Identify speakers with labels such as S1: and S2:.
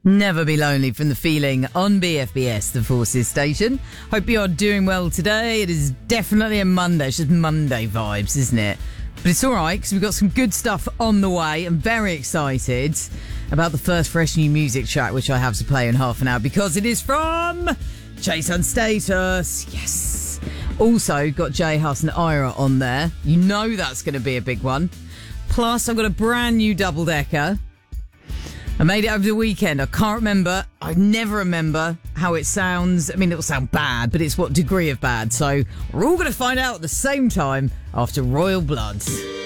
S1: Never Be Lonely from The Feeling on BFBS, the Forces station. Hope you're doing well today. It is definitely a Monday. It's just Monday vibes, isn't it? But it's all right because we've got some good stuff on the way. I'm very excited about the first fresh new music track, which I have to play in half an hour because it is from Jason Status. Yes. Also got J Hus and Ira on there. You know that's going to be a big one. Plus, I've got a brand new double-decker. I made it over the weekend. I can't remember. I never remember how it sounds. I mean, it'll sound bad, but it's what degree of bad. So we're all going to find out at the same time after Royal Blood.